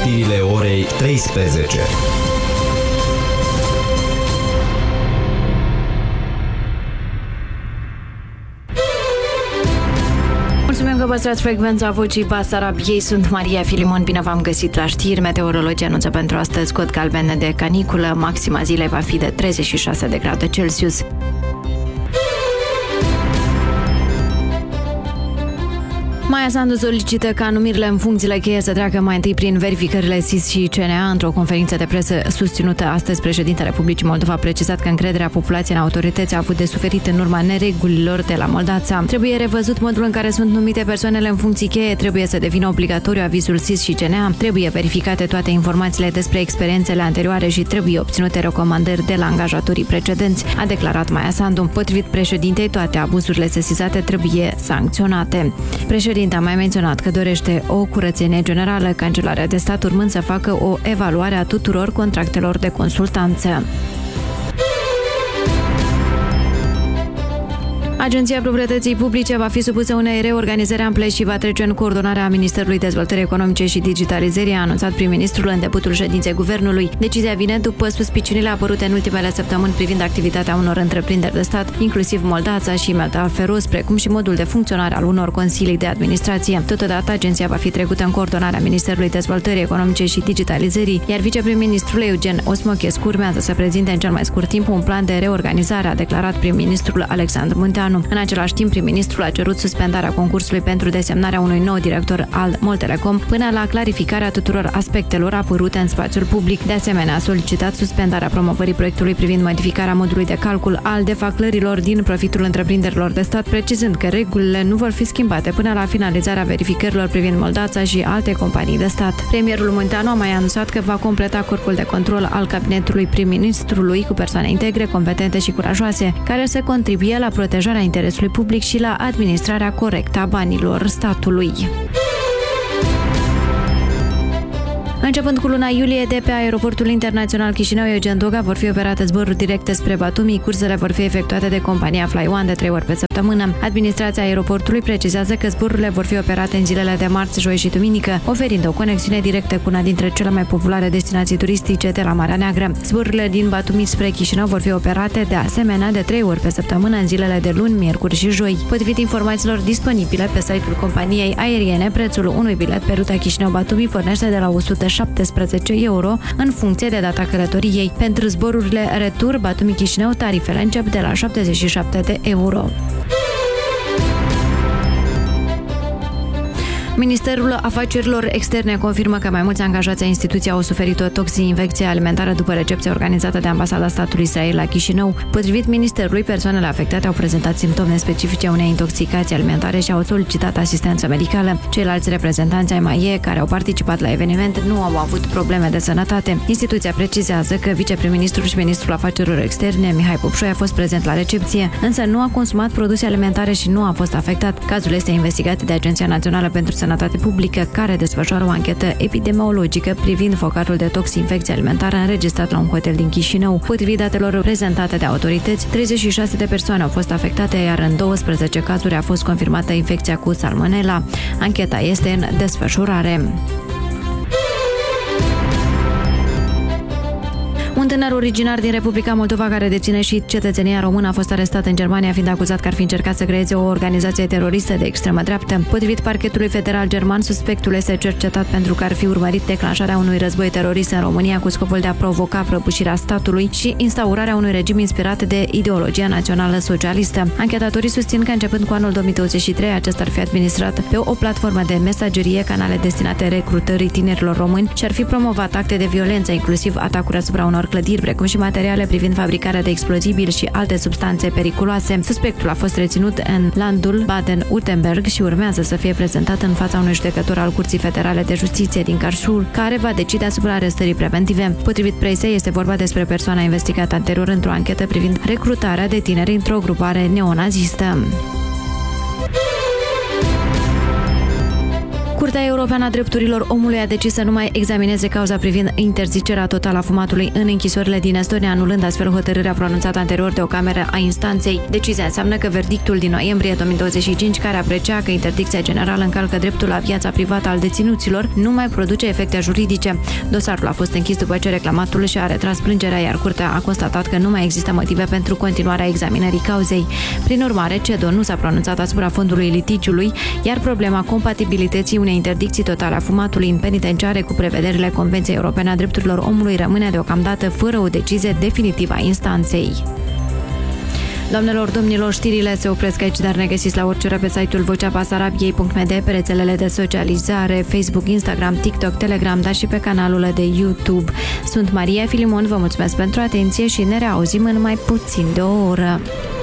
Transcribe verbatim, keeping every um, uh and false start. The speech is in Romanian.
știrile orei treisprezece. Mulțumim că păstrați frecvența Vocii Basarabiei. Sunt Maria Filimon. Bine v-am găsit la știri. Meteorologii anunță pentru astăzi cod galben de caniculă. Maxima zilei va fi de treizeci și șase de grade Celsius. Maia Sandu solicită ca numirile în funcțiile cheie să treacă mai întâi prin verificările S I S și C N A. Într-o conferință de presă susținută astăzi, președintele Republicii Moldova a precizat că încrederea populației în autorități a avut de suferit în urma neregulilor de la Moldața. Trebuie revăzut modul în care sunt numite persoanele în funcții cheie, trebuie să devină obligatoriu avizul S I S și C N A, trebuie verificate toate informațiile despre experiențele anterioare și trebuie obținute recomandări de la angajatorii precedenți, a declarat Maia Sandu. Potrivit președintei, toate abuzurile sesizate trebuie sancționate. Președinte a mai menționat că dorește o curățenie generală, Cancelarea de Stat urmând să facă o evaluare a tuturor contractelor de consultanță. Agenția Proprietății Publice va fi supusă unei reorganizări ample și va trece în coordonarea Ministerului Dezvoltării Economice și Digitalizării, a anunțat prim-ministrul în debutul ședinței Guvernului. Decizia vine după suspiciunile apărute în ultimele săptămâni privind activitatea unor întreprinderi de stat, inclusiv Moldața și Metal Feroz, precum și modul de funcționare al unor consilii de administrație. Totodată, agenția va fi trecută în coordonarea Ministerului Dezvoltării Economice și Digitalizării, iar viceprem-ministrul Eugen Osmochescu urmează să prezinte în cel mai scurt timp un plan de reorganizare, a declarat prim-ministrul Alexandru Munteanu. În același timp, prim-ministrul a cerut suspendarea concursului pentru desemnarea unui nou director al Moltelecom până la clarificarea tuturor aspectelor apărute în spațiul public. De asemenea, a solicitat suspendarea promovării proiectului privind modificarea modului de calcul al defaclărilor din profitul întreprinderilor de stat, precizând că regulile nu vor fi schimbate până la finalizarea verificărilor privind Moldața și alte companii de stat. Premierul Munteanu a mai anunțat că va completa corpul de control al cabinetului prim-ministrului cu persoane integre, competente și curajoase, care să contribuie la protejarea interesului public și la administrarea corectă a banilor statului. Începând cu luna iulie, de pe aeroportul internațional Chișinău-Eugen Doga vor fi operate zboruri directe spre Batumi. Cursele vor fi efectuate de compania Fly One de trei ori pe săptămână. Administrația aeroportului precizează că zborurile vor fi operate în zilele de marți, joi și duminică, oferind o conexiune directă cu una dintre cele mai populare destinații turistice de la Marea Neagră. Zborurile din Batumi spre Chișinău vor fi operate de asemenea de trei ori pe săptămână în zilele de luni, miercuri și joi. Potrivit informațiilor disponibile pe site-ul companiei aeriene, prețul unui bilet pe ruta Chișinău-Batumi pornește de la o sută șaptesprezece euro în funcție de data călătoriei. Pentru zborurile retur Batumi-Chișinău, tarifele încep de la șaptezeci și șapte de euro. Ministerul Afacerilor Externe confirmă că mai mulți angajați ai instituției au suferit o toxi-infecție alimentară după recepția organizată de Ambasada statului Israel la Chișinău. Potrivit Ministerului, persoanele afectate au prezentat simptome specifice unei intoxicații alimentare și au solicitat asistență medicală. Ceilalți reprezentanți ai M A I E care au participat la eveniment nu au avut probleme de sănătate. Instituția precizează că viceprim-ministrul și ministrul Afacerilor Externe, Mihai Popșoi, a fost prezent la recepție, însă nu a consumat produse alimentare și nu a fost afectat. Cazul este investigat de Agenția Națională pentru Sănătate Publică, care desfășoară o anchetă epidemiologică privind focarul de toxinfecție alimentară înregistrat la un hotel din Chișinău. Potrivit datelor prezentate de autorități, treizeci și șase de persoane au fost afectate, iar în douăsprezece cazuri a fost confirmată infecția cu salmonella. Ancheta este în desfășurare. Un tânăr originar din Republica Moldova care deține și cetățenia română a fost arestat în Germania, fiind acuzat că ar fi încercat să creeze o organizație teroristă de extremă dreaptă. Potrivit parchetului federal german, suspectul este cercetat pentru că ar fi urmărit declanșarea unui război terorist în România cu scopul de a provoca prăbușirea statului și instaurarea unui regim inspirat de ideologia națională socialistă. Anchetatorii susțin că începând cu anul două mii douăzeci și trei, acesta ar fi administrat pe o platformă de mesagerie canale destinate recrutării tinerilor români și ar fi promovat acte de violență, inclusiv atacuri asupra unor clădiri, precum și materiale privind fabricarea de explozibili și alte substanțe periculoase. Suspectul a fost reținut în landul Baden-Württemberg și urmează să fie prezentat în fața unui judecător al Curții Federale de Justiție din Karlsruhe, care va decide asupra arestării preventive. Potrivit presei, este vorba despre persoana investigată anterior într-o anchetă privind recrutarea de tineri într-o grupare neonazistă. Curtea Europeană a Drepturilor Omului a decis să nu mai examineze cauza privind interzicerea totală a fumatului în închisorile din Estonia, anulând astfel hotărârea pronunțată anterior de o cameră a instanței. Decizia înseamnă că verdictul din noiembrie două mii douăzeci și cinci, care aprecia că interdicția generală încalcă dreptul la viața privată al deținuților, nu mai produce efecte juridice. Dosarul a fost închis după ce reclamatul și-a retras plângerea, iar Curtea a constatat că nu mai există motive pentru continuarea examinării cauzei. Prin urmare, C E D O nu s-a pronunțat asupra fondului litigiului, iar problema compatibilității unei interdicții totale a fumatului în penitenciare cu prevederile Convenției Europene a Drepturilor Omului rămâne deocamdată fără o decizie definitivă a instanței. Doamnelor, domnilor, știrile se opresc aici, dar ne găsiți la orice oră pe site-ul vocea basarabiei punct m d, pe rețelele de socializare, Facebook, Instagram, TikTok, Telegram, dar și pe canalul de YouTube. Sunt Maria Filimon, vă mulțumesc pentru atenție și ne reauzim în mai puțin de o oră.